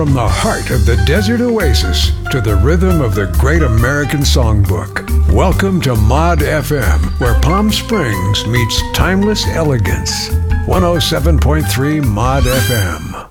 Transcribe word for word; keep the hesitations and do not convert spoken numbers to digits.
From the heart of the desert oasis to the rhythm of the great American songbook. Welcome to Mod F M, where Palm Springs meets timeless elegance. one oh seven point three Mod F M.